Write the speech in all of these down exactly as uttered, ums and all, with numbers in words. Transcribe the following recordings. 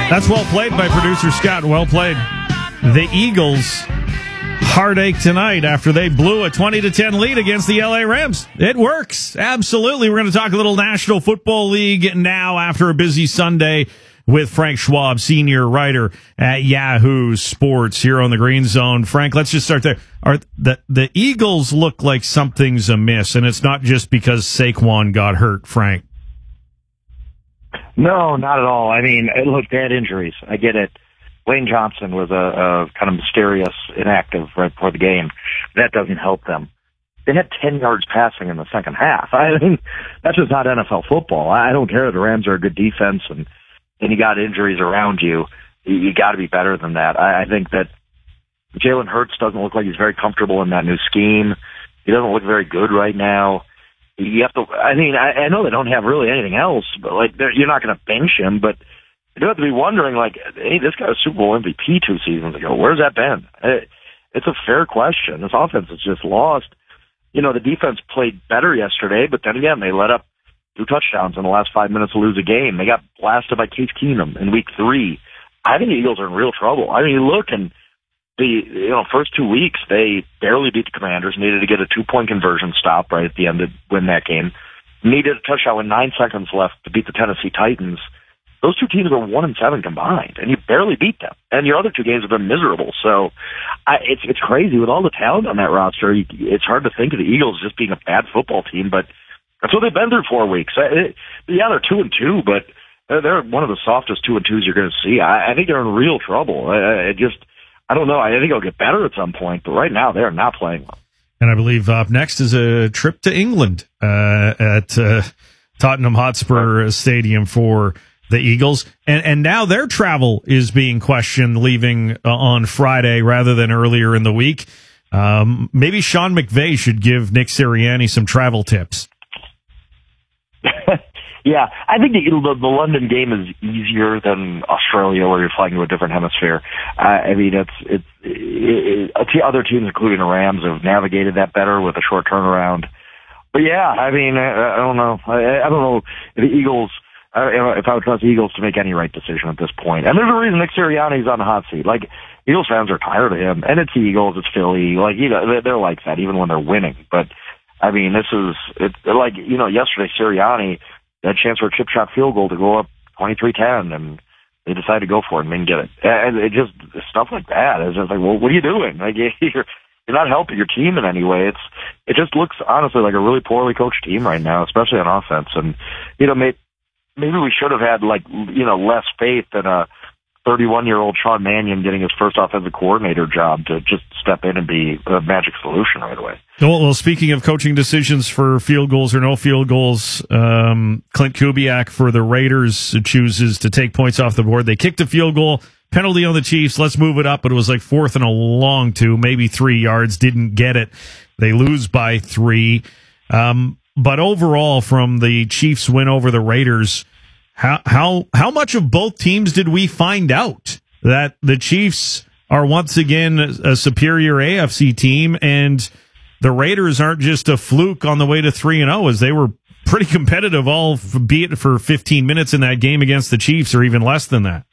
That's well played by producer Scott. Well played. The Eagles heartache tonight after they blew a twenty to ten lead against the L A Rams. It works. Absolutely. We're going to talk a little National Football League now after a busy Sunday with Frank Schwab, senior writer at Yahoo Sports here on the Green Zone. Frank, let's just start there. Are the, the Eagles look like something's amiss, and it's not just because Saquon got hurt, Frank. No, not at all. I mean, look, they had injuries. I get it. Wayne Johnson was a, a kind of mysterious inactive right before the game. That doesn't help them. They had ten yards passing in the second half. I mean, that's just not N F L football. I don't care. The Rams are a good defense, and and you got injuries around you. You, you got to be better than that. I, I think that Jalen Hurts doesn't look like he's very comfortable in that new scheme. He doesn't look very good right now. You have to. I mean, I, I know they don't have really anything else, but like you're not going to bench him. But you do have to be wondering, like, hey, this guy was Super Bowl M V P two seasons ago. Where's that been? It, it's a fair question. This offense is just lost. You know, the defense played better yesterday, but then again, they let up two touchdowns in the last five minutes to lose a game. They got blasted by Case Keenum in week three. I think the Eagles are in real trouble. I mean, you look and the you know first two weeks they barely beat the Commanders. Needed to get a two point conversion stop right at the end to win that game. Needed a touchdown with nine seconds left to beat the Tennessee Titans. Those two teams are one and seven combined, and you barely beat them. And your other two games have been miserable. So I, it's it's crazy with all the talent on that roster. You, it's hard to think of the Eagles just being a bad football team, but that's what they've been through four weeks. It, yeah, they're two and two, but they're one of the softest two and twos you're going to see. I, I think they're in real trouble. I, I just. I don't know. I think it'll get better at some point, but right now they're not playing well. And I believe up next is a trip to England uh, at uh, Tottenham Hotspur Stadium for the Eagles. And and now their travel is being questioned, leaving uh, on Friday rather than earlier in the week. Um, maybe Sean McVay should give Nick Sirianni some travel tips. Yeah, I think the, the, the London game is easier than Australia, where you're flying to a different hemisphere. Uh, I mean, it's it's it, it, other teams, including the Rams, have navigated that better with a short turnaround. But yeah, I mean, I, I don't know. I, I don't know if the Eagles. Uh, if I would trust the Eagles to make any right decision at this point. And there's a reason Nick Sirianni's on the hot seat. Like, Eagles fans are tired of him, and it's the Eagles, it's Philly. Like, you know, they're, they're like that even when they're winning. But I mean, this is it's like you know, yesterday Sirianni. That chance for a chip shot field goal to go up twenty-three ten, and they decided to go for it and didn't get it. And it just stuff like that. It's just like, well, what are you doing? Like you're you're not helping your team in any way. It's it just looks honestly like a really poorly coached team right now, especially on offense. And you know, maybe maybe we should have had like you know less faith in a thirty-one year old Sean Mannion getting his first offensive coordinator job to just step in and be a magic solution right away. Well, well, speaking of coaching decisions for field goals or no field goals, um, Clint Kubiak for the Raiders chooses to take points off the board. They kicked a field goal, penalty on the Chiefs. Let's move it up. But it was like fourth and a long two, maybe three yards. Didn't get it. They lose by three. Um, but overall, from the Chiefs' win over the Raiders, how how how much of both teams did we find out that the Chiefs are once again a superior A F C team and the Raiders aren't just a fluke on the way to three and zero, as they were pretty competitive, all be it for fifteen minutes in that game against the Chiefs, or even less than that.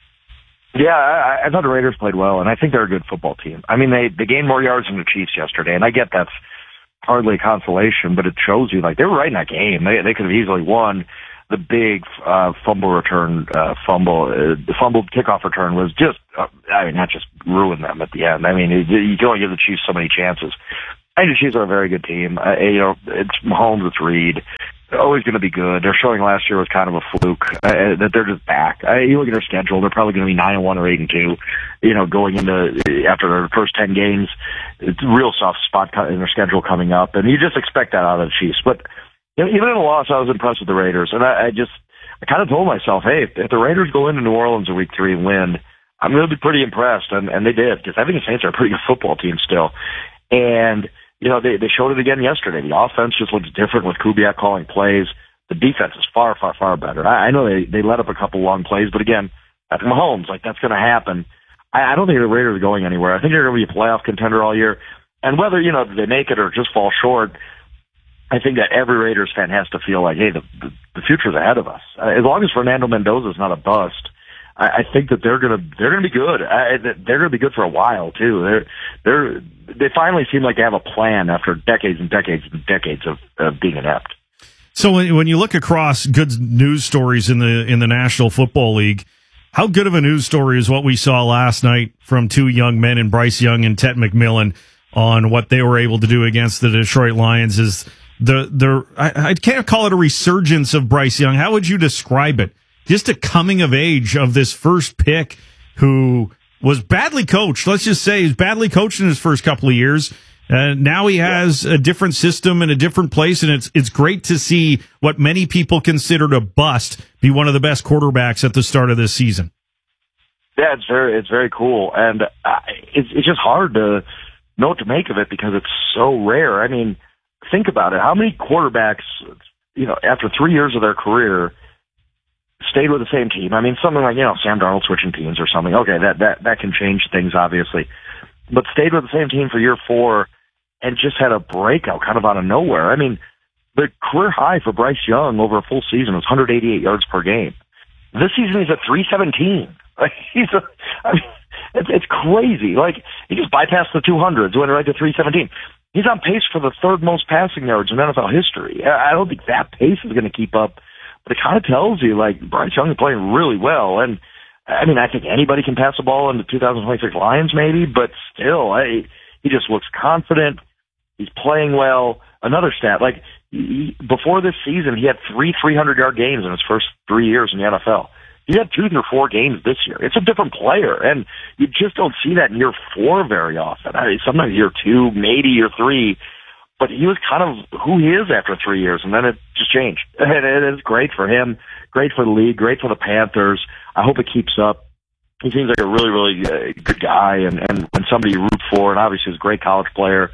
Yeah, I, I thought the Raiders played well, and I think they're a good football team. I mean, they they gained more yards than the Chiefs yesterday, and I get that's hardly a consolation, but it shows you like they were right in that game. They they could have easily won. The big uh, fumble return, uh, fumble, uh, the fumbled kickoff return was just, uh, I mean, not just ruin them at the end. I mean, it, you can only give the Chiefs so many chances. I think the Chiefs are a very good team. Uh, you know, it's Mahomes, it's Reed. They're always going to be good. They're showing last year was kind of a fluke, uh, that they're just back. Uh, you look at their schedule, they're probably going to be nine and one or eight and two, you know, going into, after their first ten games. It's a real soft spot in their schedule coming up, and you just expect that out of the Chiefs. But you know, even in a loss, I was impressed with the Raiders, and I, I just, I kind of told myself, hey, if, if the Raiders go into New Orleans in week three and win, I'm going to be pretty impressed, and, and they did, because I think the Saints are a pretty good football team still. And, you know, they, they showed it again yesterday. The offense just looks different with Kubiak calling plays. The defense is far, far, far better. I, I know they, they let up a couple long plays, but again, that's Mahomes. Like, that's going to happen. I, I don't think the Raiders are going anywhere. I think they're going to be a playoff contender all year. And whether, you know, they make it or just fall short, I think that every Raiders fan has to feel like, hey, the, the, the future's ahead of us. Uh, as long as Fernando Mendoza is not a bust, I, I think that they're gonna they're gonna be good. I, they're gonna be good for a while too. They're they're they finally seem like they have a plan after decades and decades and decades of uh, being inept. So when, when you look across good news stories in the in the National Football League, how good of a news story is what we saw last night from two young men in Bryce Young and Ted McMillan on what they were able to do against the Detroit Lions? Is the the I, I can't call it a resurgence of Bryce Young. How would you describe it? Just a coming of age of this first pick who was badly coached. Let's just say he's badly coached in his first couple of years. Uh, now he has a different system and a different place, and it's it's great to see what many people considered a bust be one of the best quarterbacks at the start of this season. Yeah, it's very it's very cool, and uh, it's it's just hard to know what to make of it because it's so rare. I mean, think about it. How many quarterbacks, you know, after three years of their career, stayed with the same team? I mean, something like, you know, Sam Darnold switching teams or something. Okay, that, that, that can change things, obviously. But stayed with the same team for year four and just had a breakout kind of out of nowhere. I mean, the career high for Bryce Young over a full season was one hundred eighty-eight yards per game. This season he's at three seventeen. Like, he's a, I mean, it's, it's crazy. Like, he just bypassed the two hundreds, went right to three seventeen. He's on pace for the third most passing yards in N F L history. I don't think that pace is going to keep up. But it kind of tells you, like, Bryce Young is playing really well. And, I mean, I think anybody can pass the ball in the two thousand twenty-six Lions, maybe, but still, I, he just looks confident. He's playing well. Another stat, like, he, before this season, he had three three hundred-yard games in his first three years in the N F L. He had two through four games this year. It's a different player, and you just don't see that in year four very often. I mean, sometimes year two, maybe year three. But he was kind of who he is after three years, and then it just changed. And it is great for him, great for the league, great for the Panthers. I hope it keeps up. He seems like a really, really uh, good guy, and, and, and somebody you root for, and obviously he's a great college player.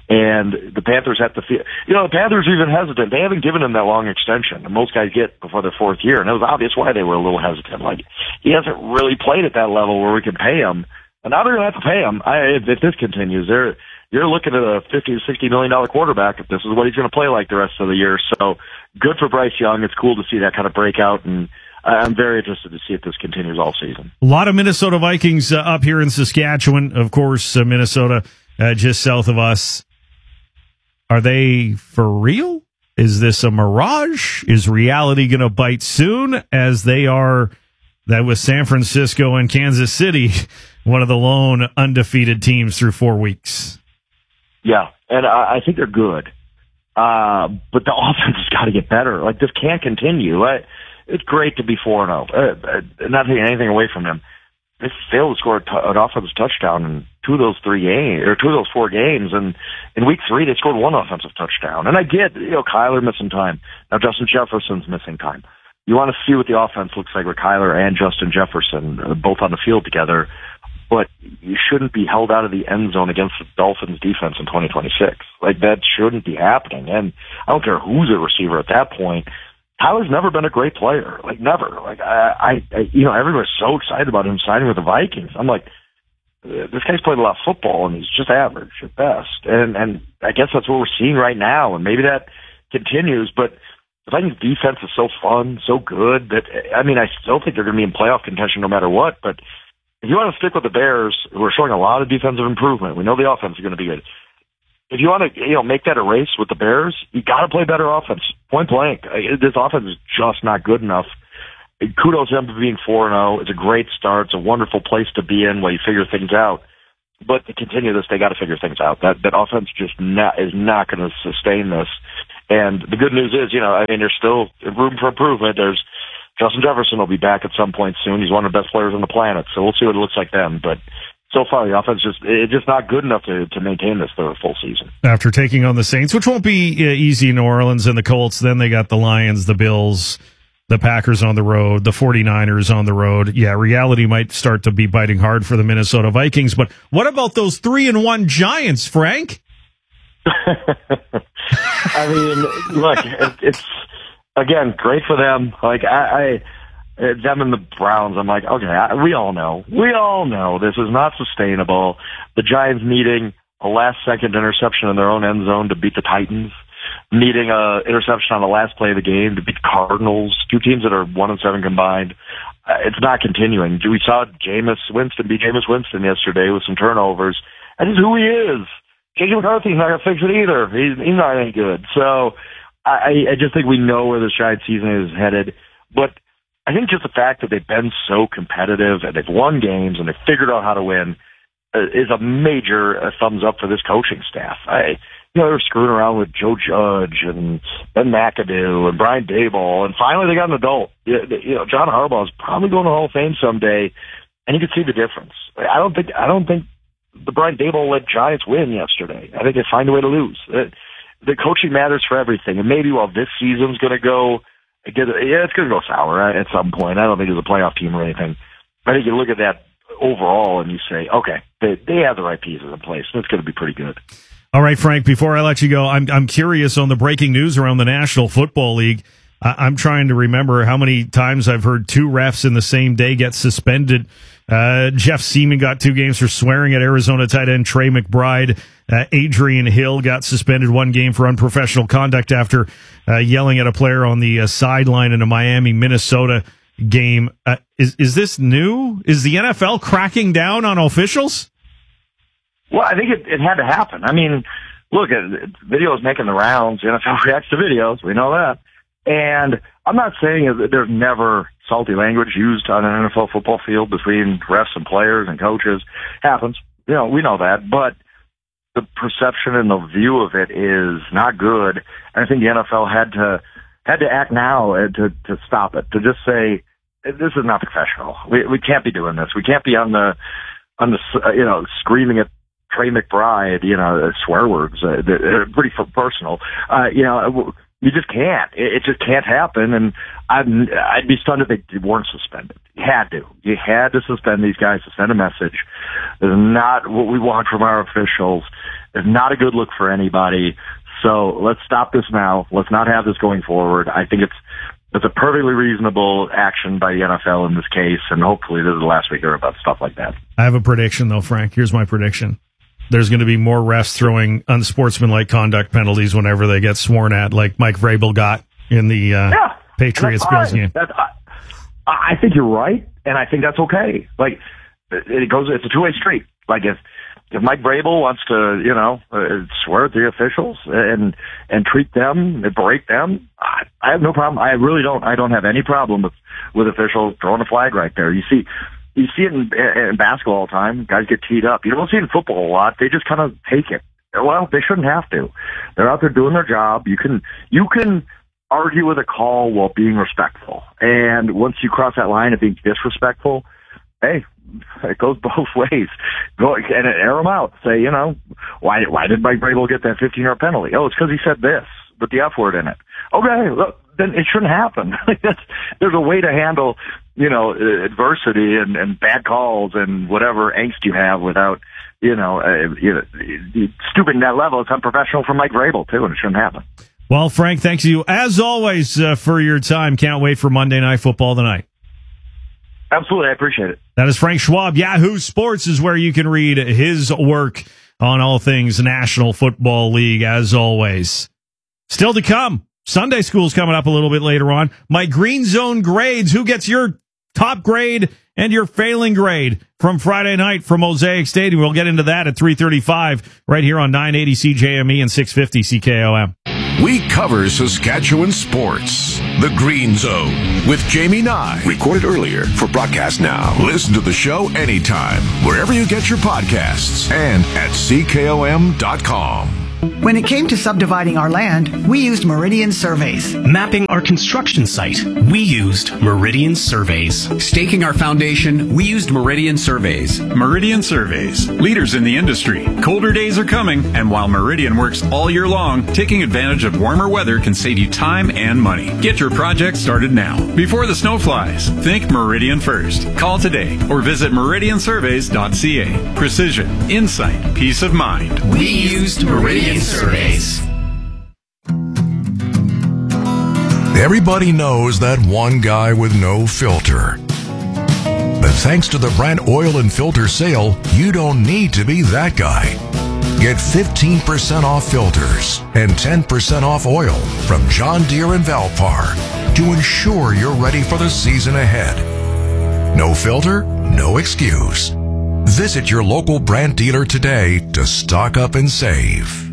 And the Panthers have to feel, you know, the Panthers are even hesitant. They haven't given him that long extension that most guys get before their fourth year, and it was obvious why they were a little hesitant. Like, he hasn't really played at that level where we can pay him. And now they're going to have to pay him. I, if, if this continues, they're, you're looking at a fifty to sixty million dollar quarterback if this is what he's going to play like the rest of the year. So good for Bryce Young. It's cool to see that kind of breakout, and I'm very interested to see if this continues all season. A lot of Minnesota Vikings uh, up here in Saskatchewan. Of course, uh, Minnesota uh, just south of us. Are they for real? Is this a mirage? Is reality going to bite soon, as they are that with San Francisco and Kansas City, one of the lone undefeated teams through four weeks? Yeah, and I, I think they're good. Uh, but the offense has got to get better. Like, this can't continue. I, it's great to be four and oh. Uh, not taking anything away from them. They failed to score a t- an offensive touchdown in two of those three games, or two of those four games. And in week three, they scored one offensive touchdown. And I get, you know, Kyler missing time. Now Justin Jefferson's missing time. You want to see what the offense looks like with Kyler and Justin Jefferson, uh, both on the field together. But you shouldn't be held out of the end zone against the Dolphins defense in twenty twenty-six. Like, that shouldn't be happening. And I don't care who's a receiver at that point. Tyler's never been a great player. Like, never. Like, I, I, you know, everybody's so excited about him signing with the Vikings. I'm like, this guy's played a lot of football, and he's just average at best. And, and I guess that's what we're seeing right now, and maybe that continues. But the Vikings defense is so fun, so good that, I mean, I still think they're going to be in playoff contention no matter what. But if you want to stick with the Bears, who are showing a lot of defensive improvement, we know the offense is going to be good. If you want to, you know, make that a race with the Bears, you got to play better offense. Point blank. This offense is just not good enough. Kudos to them for being four and oh. It's a great start. It's a wonderful place to be in while you figure things out. But to continue this, they got to figure things out. That that offense just not, is not going to sustain this. And the good news is, you know, I mean, there's still room for improvement. There's Justin Jefferson will be back at some point soon. He's one of the best players on the planet, so we'll see what it looks like then. But so far, the offense just it's just not good enough to, to maintain this for a full season. After taking on the Saints, which won't be uh, easy in New Orleans, and the Colts, then they got the Lions, the Bills, the Packers on the road, the 49ers on the road. Yeah, reality might start to be biting hard for the Minnesota Vikings. But what about those three and one Giants, Frank? I mean, look, it, it's again great for them. Like I. I them and the Browns, I'm like, okay, I, we all know. We all know this is not sustainable. The Giants needing a last-second interception in their own end zone to beat the Titans, needing a interception on the last play of the game to beat the Cardinals, two teams that are one and seven combined. uh, it's not continuing. We saw Jameis Winston be Jameis Winston yesterday with some turnovers. That is who he is. J J McCarthy's not going to fix it either. He's, he's not any good. So I, I just think we know where the Giants season is headed. But I think just the fact that they've been so competitive and they've won games and they've figured out how to win uh, is a major uh, thumbs up for this coaching staff. I, you know, they were screwing around with Joe Judge and Ben McAdoo and Brian Daboll, and finally they got an adult. You know, John Harbaugh is probably going to Hall of Fame someday, and you can see the difference. I don't think I don't think the Brian Daboll-led Giants win yesterday. I think they find a way to lose. It, the coaching matters for everything, and maybe while this season's going to go, get, yeah, it's going to go sour at some point. I don't think it's a playoff team or anything. I think you look at that overall and you say, okay, they they have the right pieces in place. It's going to be pretty good. All right, Frank, before I let you go, I'm I'm curious on the breaking news around the National Football League. I, I'm trying to remember how many times I've heard two refs in the same day get suspended. Uh, Jeff Seaman got two games for swearing at Arizona tight end Trey McBride. Uh, Adrian Hill got suspended one game for unprofessional conduct after uh, yelling at a player on the uh, sideline in a Miami, Minnesota game. Uh, is is this new? Is the N F L cracking down on officials? Well, I think it, it had to happen. I mean, look, videos making the rounds. The N F L reacts to videos. We know that. And I'm not saying that there's never salty language used on an N F L football field between refs and players and coaches. Happens. You know, we know that. But the perception and the view of it is not good. And I think the N F L had to had to act now to to stop it. To just say, this is not professional. We we can't be doing this. We can't be on the on the you know screaming at Trey McBride, you know, swear words, uh, they're pretty personal. Uh, you know, you just can't. It, it just can't happen. And I'd, I'd be stunned if they weren't suspended. You had to. You had to suspend these guys to send a message. It's not what we want from our officials. It's not a good look for anybody. So let's stop this now. Let's not have this going forward. I think it's it's a perfectly reasonable action by the N F L in this case, and hopefully this is the last we hear about stuff like that. I have a prediction, though, Frank. Here's my prediction. There's going to be more refs throwing unsportsmanlike conduct penalties whenever they get sworn at, like Mike Vrabel got in the uh, yeah, Patriots Bills game. That's, I, I think you're right, and I think that's okay. Like it goes, it's a two-way street. Like if if Mike Vrabel wants to, you know, uh, swear at the officials and and treat them, and berate them, I, I have no problem. I really don't. I don't have any problem with with officials throwing a flag right there. You see. You see it in, in basketball all the time. Guys get teed up. You don't see it in football a lot. They just kind of take it. Well, they shouldn't have to. They're out there doing their job. You can you can argue with a call while being respectful. And once you cross that line of being disrespectful, hey, it goes both ways. Go and air them out. Say, you know, why why did Mike Vrabel get that fifteen-yard penalty? Oh, it's because he said this, with the F word in it. Okay, look, then it shouldn't happen. There's a way to handle, you know, adversity and, and bad calls and whatever angst you have without, you know, uh, you know, stooping that level. It's unprofessional for Mike Vrabel, too, and it shouldn't happen. Well, Frank, thanks to you, as always, uh, for your time. Can't wait for Monday Night Football tonight. Absolutely, I appreciate it. That is Frank Schwab. Yahoo Sports is where you can read his work on all things National Football League, as always. Still to come. Sunday school's coming up a little bit later on. My Green Zone grades. Who gets your top grade and your failing grade from Friday night from Mosaic Stadium? We'll get into that at three thirty-five right here on nine eighty C J M E and six fifty C K O M. We cover Saskatchewan sports. The Green Zone with Jamie Nye. Recorded earlier for broadcast now. Listen to the show anytime, wherever you get your podcasts and at C K O M dot com. When it came to subdividing our land, we used Meridian Surveys. Mapping our construction site, we used Meridian Surveys. Staking our foundation, we used Meridian Surveys. Meridian Surveys, leaders in the industry. Colder days are coming, and while Meridian works all year long, taking advantage of warmer weather can save you time and money. Get your project started now, before the snow flies. Think Meridian first. Call today or visit meridian surveys dot c a. Precision, insight, peace of mind. We used Meridian Surveys. Everybody knows that one guy with no filter. But thanks to the Brent Oil and Filter sale, you don't need to be that guy. Get fifteen percent off filters and ten percent off oil from John Deere and Valpar to ensure you're ready for the season ahead. No filter, no excuse. Visit your local Brandt dealer today to stock up and save.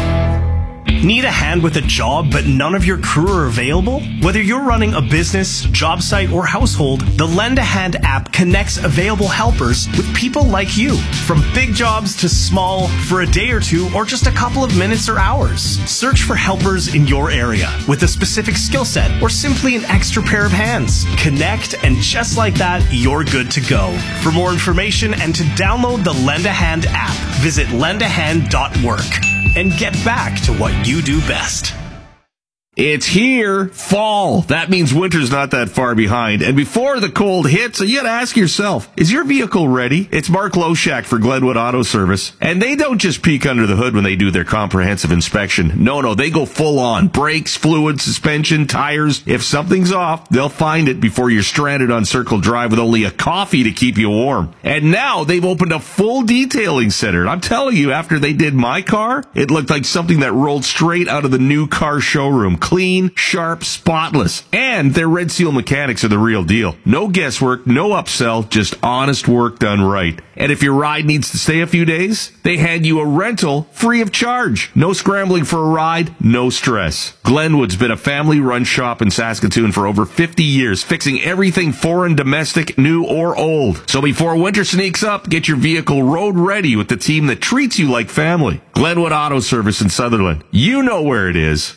Need a hand with a job, but none of your crew are available? Whether you're running a business, job site, or household, the Lend a Hand app connects available helpers with people like you. From big jobs to small, for a day or two, or just a couple of minutes or hours. Search for helpers in your area with a specific skill set, or simply an extra pair of hands. Connect, and just like that, you're good to go. For more information and to download the Lend a Hand app, visit lend a hand dot work. And get back to what you do best. It's here, fall. That means winter's not that far behind. And before the cold hits, you gotta ask yourself, is your vehicle ready? It's Mark Loshak for Glenwood Auto Service. And they don't just peek under the hood when they do their comprehensive inspection. No, no, they go full on. Brakes, fluid, suspension, tires. If something's off, they'll find it before you're stranded on Circle Drive with only a coffee to keep you warm. And now they've opened a full detailing center. I'm telling you, after they did my car, it looked like something that rolled straight out of the new car showroom. Clean, sharp, spotless. And their Red Seal mechanics are the real deal. No guesswork, no upsell, just honest work done right. And if your ride needs to stay a few days, they hand you a rental free of charge. No scrambling for a ride, no stress. Glenwood's been a family-run shop in Saskatoon for over fifty years, fixing everything foreign, domestic, new, or old. So before winter sneaks up, get your vehicle road ready with the team that treats you like family. Glenwood Auto Service in Sutherland. You know where it is.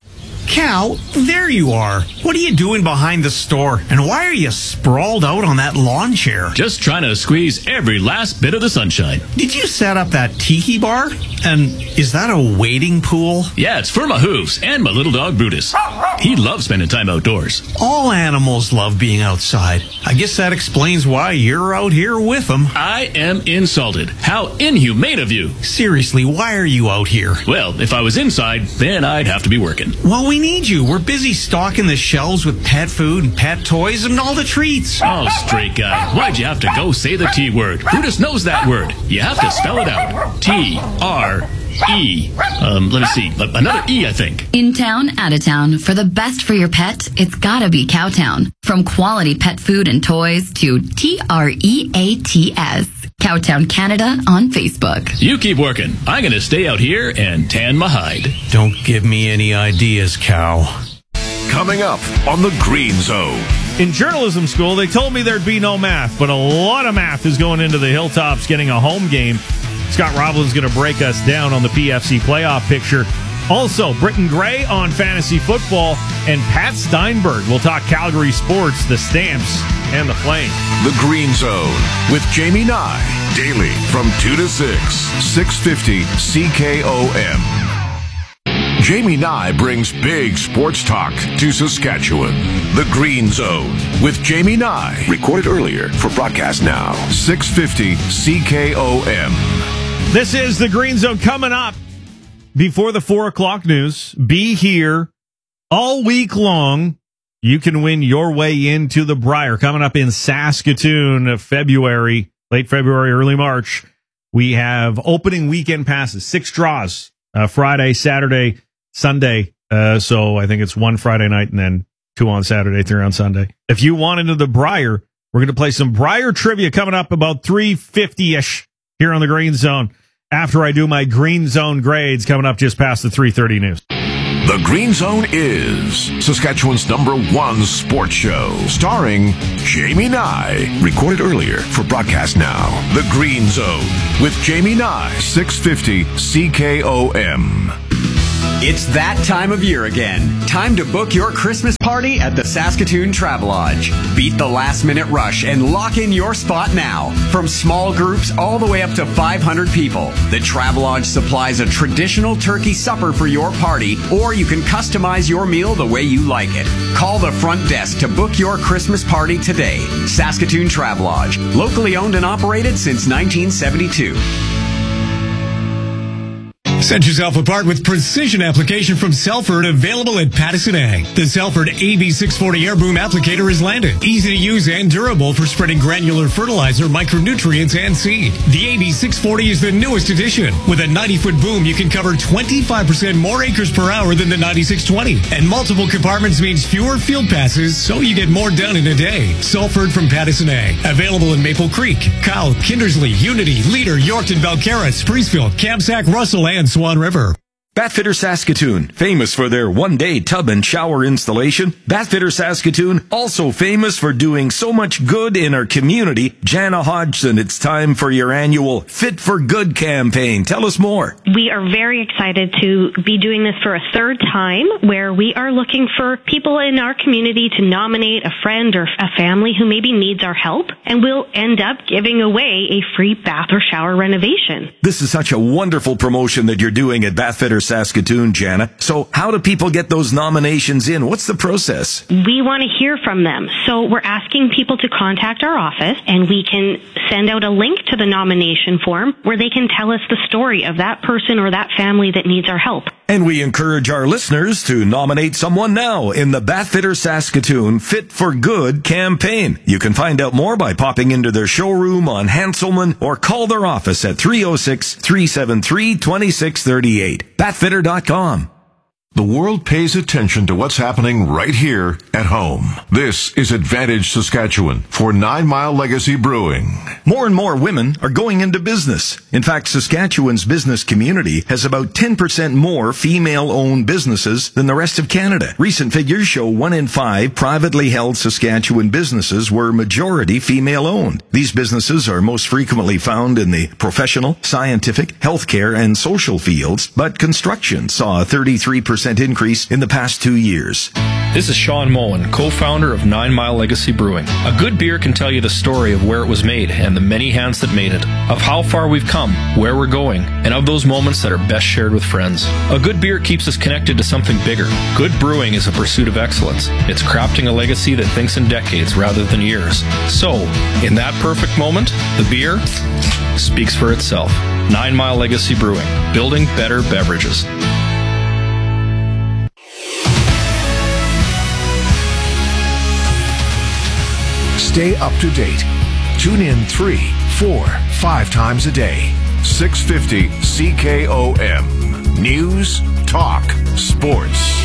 Cal, there you are. What are you doing behind the store? And why are you sprawled out on that lawn chair? Just trying to squeeze every last bit of the sunshine. Did you set up that tiki bar? And is that a wading pool? Yeah, it's for my hooves and my little dog Brutus. He loves spending time outdoors. All animals love being outside. I guess that explains why you're out here with them. I am insulted. How inhumane of you. Seriously, why are you out here? Well, if I was inside, then I'd have to be working. Well, we need you. We're busy stocking the shelves with pet food and pet toys and all the treats. Oh, straight guy. Why'd you have to go say the T word? Brutus knows that word. You have to spell it out. T R E. Um, let me see. Another E, I think. In town, out of town, for the best for your pet, it's gotta be Cowtown. From quality pet food and toys to T R E A T S. Cowtown Canada on Facebook. You keep working. I'm going to stay out here and tan my hide. Don't give me any ideas, Cow. Coming up on the Green Zone. In journalism school, they told me there'd be no math, but a lot of math is going into the Hilltops getting a home game. Scott Roblin's going to break us down on the P F C playoff picture. Also, Britton Gray on fantasy football, and Pat Steinberg will talk Calgary sports, the Stamps, and the Flames. The Green Zone with Jamie Nye. Daily from two to six, six fifty C K O M. Jamie Nye brings big sports talk to Saskatchewan. The Green Zone with Jamie Nye. Recorded earlier for broadcast now. six fifty C K O M. This is the Green Zone coming up before the four o'clock news. Be here all week long. You can win your way into the Briar. Coming up in Saskatoon, February, late February, early March. We have opening weekend passes, six draws, uh, Friday, Saturday, Sunday. Uh, so I think it's one Friday night and then two on Saturday, three on Sunday. If you want into the Briar, we're going to play some Briar trivia coming up about three fifty-ish here on the Green Zone after I do my Green Zone grades coming up just past the three thirty news. The Green Zone is Saskatchewan's number one sports show, starring Jamie Nye. Recorded earlier for broadcast now. The Green Zone with Jamie Nye, six fifty C K O M. It's that time of year again. Time to book your Christmas party at the Saskatoon Travelodge. Beat the last minute rush and lock in your spot now. From small groups all the way up to five hundred people, the Travelodge supplies a traditional turkey supper for your party, or you can customize your meal the way you like it. Call the front desk to book your Christmas party today. Saskatoon Travelodge, locally owned and operated since nineteen seventy-two. Set yourself apart with precision application from Selford, available at Pattison Ag. The Selford A B six forty air boom applicator is landed. Easy to use and durable for spreading granular fertilizer, micronutrients, and seed. The A B six forty is the newest addition. With a ninety-foot boom, you can cover twenty-five percent more acres per hour than the ninety-six twenty. And multiple compartments means fewer field passes, so you get more done in a day. Selford from Pattison Ag. Available in Maple Creek, Kyle, Kindersley, Unity, Leader, Yorkton, Balcarres, Priestville, Kamsack, Russell, and Swan River. Bathfitter Saskatoon, famous for their one-day tub and shower installation. Bathfitter Saskatoon, also famous for doing so much good in our community. Jana Hodgson, it's time for your annual Fit for Good campaign. Tell us more. We are very excited to be doing this for a third time, where we are looking for people in our community to nominate a friend or a family who maybe needs our help, and we'll end up giving away a free bath or shower renovation. This is such a wonderful promotion that you're doing at Bathfitter Saskatoon, Jana. So how do people get those nominations in? What's the process? We want to hear from them. So we're asking people to contact our office, and we can send out a link to the nomination form where they can tell us the story of that person or that family that needs our help. And we encourage our listeners to nominate someone now in the Bathfitter Saskatoon Fit for Good campaign. You can find out more by popping into their showroom on Hanselman or call their office at three oh six, three seven three, two six three eight. Bathfitter dot com. The world pays attention to what's happening right here at home. This is Advantage Saskatchewan for Nine Mile Legacy Brewing. More and more women are going into business. In fact, Saskatchewan's business community has about ten percent more female-owned businesses than the rest of Canada. Recent figures show one in five privately held Saskatchewan businesses were majority female-owned. These businesses are most frequently found in the professional, scientific, healthcare, and social fields, but construction saw a thirty-three percent increase in the past two years. This is Sean Moen, co-founder of Nine Mile Legacy Brewing. A good beer can tell you the story of where it was made and the many hands that made it, of how far we've come, where we're going, and of those moments that are best shared with friends. A good beer keeps us connected to something bigger. Good brewing is a pursuit of excellence. It's crafting a legacy that thinks in decades rather than years. So, in that perfect moment, the beer speaks for itself. Nine Mile Legacy Brewing, building better beverages. Stay up to date. Tune in three, four, five times a day. six fifty C K O M. News, talk, sports.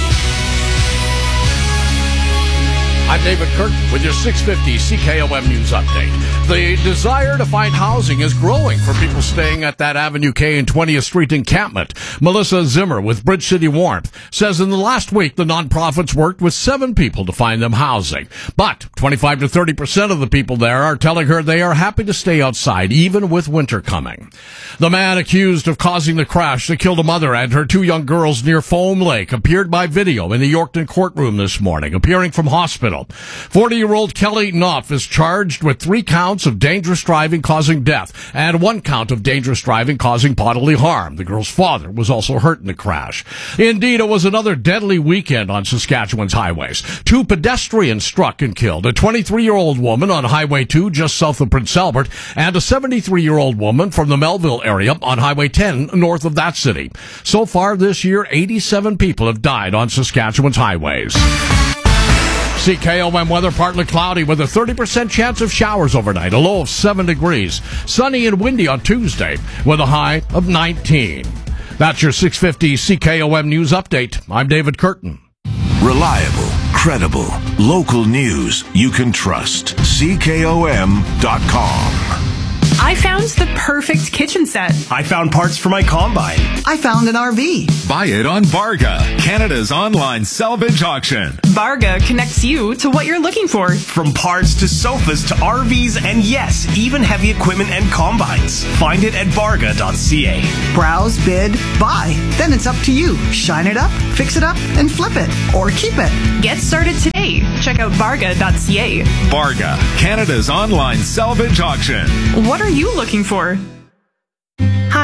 I'm David Curtin with your six fifty C K O M News Update. The desire to find housing is growing for people staying at that Avenue K and twentieth Street encampment. Melissa Zimmer with Bridge City Warmth says in the last week the nonprofits worked with seven people to find them housing. But twenty-five to thirty percent of the people there are telling her they are happy to stay outside even with winter coming. The man accused of causing the crash that killed a mother and her two young girls near Foam Lake appeared by video in the Yorkton courtroom this morning, appearing from hospital. forty-year-old Kelly Knopf is charged with three counts of dangerous driving causing death and one count of dangerous driving causing bodily harm. The girl's father was also hurt in the crash. Indeed, it was another deadly weekend on Saskatchewan's highways. Two pedestrians struck and killed, a twenty-three-year-old woman on Highway two just south of Prince Albert and a seventy-three-year-old woman from the Melville area on Highway ten north of that city. So far this year, eighty-seven people have died on Saskatchewan's highways. C K O M weather partly cloudy with a thirty percent chance of showers overnight, a low of seven degrees. Sunny and windy on Tuesday with a high of nineteen. That's your six fifty C K O M News Update. I'm David Curtin. Reliable, credible, local news you can trust. C K O M dot com. I found the perfect kitchen set. I found parts for my combine. I found an R V. Buy it on Barga, Canada's online salvage auction. Barga connects you to what you're looking for. From parts to sofas to R Vs and yes, even heavy equipment and combines. Find it at barga dot c a. Browse, bid, buy. Then it's up to you. Shine it up, fix it up, and flip it. Or keep it. Get started today. Check out barga dot c a. Barga, Canada's online salvage auction. What are you looking for? Hi,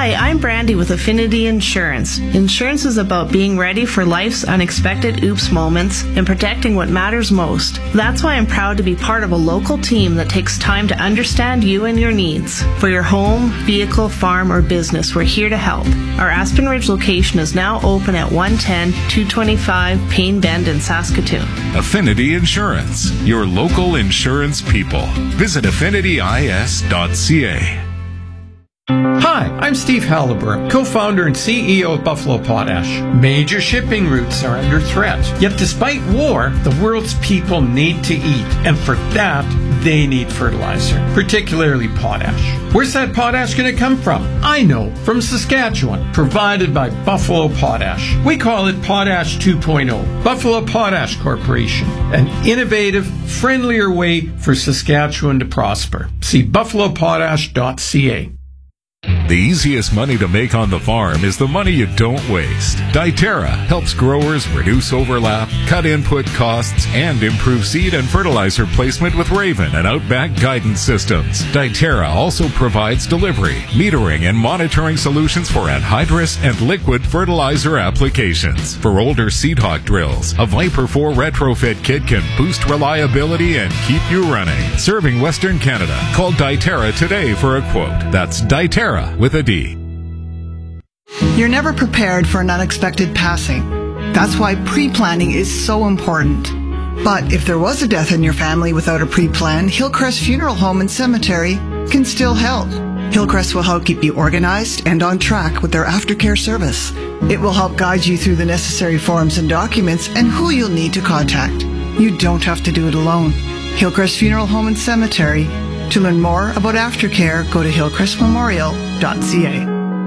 Hi, I'm Brandy with Affinity Insurance. Insurance is about being ready for life's unexpected oops moments and protecting what matters most. That's why I'm proud to be part of a local team that takes time to understand you and your needs. For your home, vehicle, farm, or business, we're here to help. Our Aspen Ridge location is now open at one ten two twenty-five Payne Bend in Saskatoon. Affinity Insurance, your local insurance people. Visit affinity I S dot C A. Hi, I'm Steve Halliburton, co-founder and C E O of Buffalo Potash. Major shipping routes are under threat. Yet despite war, the world's people need to eat. And for that, they need fertilizer, particularly potash. Where's that potash going to come from? I know, from Saskatchewan, provided by Buffalo Potash. We call it Potash two point oh. Buffalo Potash Corporation, an innovative, friendlier way for Saskatchewan to prosper. See buffalo potash dot C A. The easiest money to make on the farm is the money you don't waste. Diterra helps growers reduce overlap, cut input costs, and improve seed and fertilizer placement with Raven and Outback guidance systems. Diterra also provides delivery, metering, and monitoring solutions for anhydrous and liquid fertilizer applications. For older Seedhawk drills, a Viper four retrofit kit can boost reliability and keep you running. Serving Western Canada. Call Diterra today for a quote. That's Diterra with a D. You're never prepared for an unexpected passing. That's why pre-planning is so important. But if there was a death in your family without a pre-plan, Hillcrest Funeral Home and Cemetery can still help. Hillcrest will help keep you organized and on track with their aftercare service. It will help guide you through the necessary forms and documents and who you'll need to contact. You don't have to do it alone. Hillcrest Funeral Home and Cemetery. To learn more about aftercare, go to hillcrest memorial dot C A.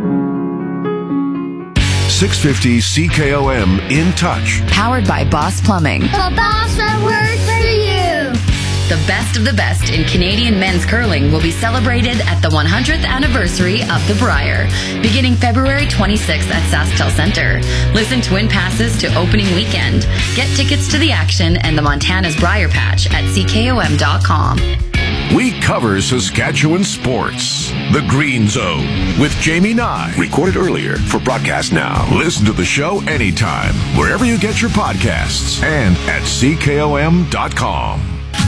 six fifty C K O M In Touch. Powered by Boss Plumbing. The boss that works for you. The best of the best in Canadian men's curling will be celebrated at the one hundredth anniversary of the Brier, beginning February twenty-sixth at SaskTel Centre. Listen to win passes to opening weekend. Get tickets to the action and the Montana's Brier Patch at C K O M dot com. We cover Saskatchewan sports. The Green Zone with Jamie Nye. Recorded earlier for broadcast now. Listen to the show anytime, wherever you get your podcasts, and at C K O M dot com.